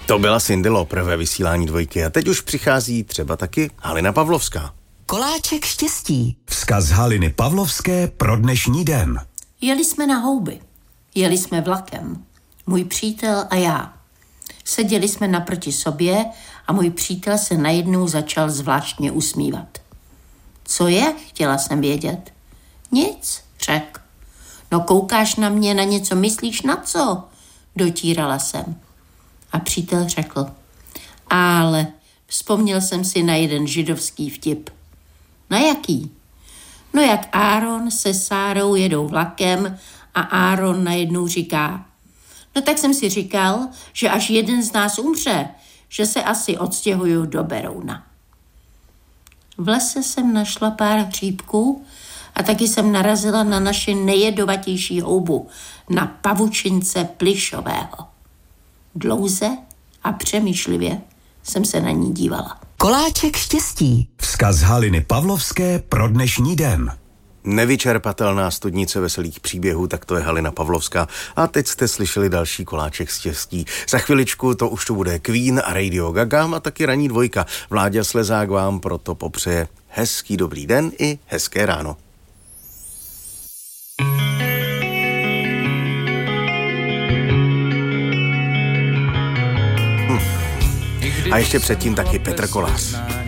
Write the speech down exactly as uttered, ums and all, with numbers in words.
To byla Cyndi Lauper ve vysílání Dvojky a teď už přichází třeba taky Halina Pavlovská. Koláček štěstí. Vzkaz Haliny Pavlovské pro dnešní den. Jeli jsme na houby. Jeli jsme vlakem. Můj přítel a já. Seděli jsme naproti sobě a můj přítel se najednou začal zvláštně usmívat. Co je? Chtěla jsem vědět. Nic, řekl. No koukáš na mě, na něco myslíš, na co? Dotírala jsem. A přítel řekl. Ale vzpomněl jsem si na jeden židovský vtip. Na jaký? No jak Áron se Sárou jedou vlakem a Áron najednou říká. No tak jsem si říkal, že až jeden z nás umře, že se asi odstěhuju do Berouna. V lese jsem našla pár hříbků a taky jsem narazila na naši nejjedovatější houbu, na pavučince plyšového. Dlouze a přemýšlivě jsem se na ní dívala. Koláček štěstí. Vzkaz Haliny Pavlovské pro dnešní den. Nevyčerpatelná studnice veselých příběhů, tak to je Halina Pavlovská. A teď jste slyšeli další koláček štěstí. Za chviličku to už to bude Queen a Radio Gaga a taky ranní Dvojka. Vláďa Slezák vám proto popřeje hezký dobrý den i hezké ráno. Hm. A ještě předtím taky Petr Kolář.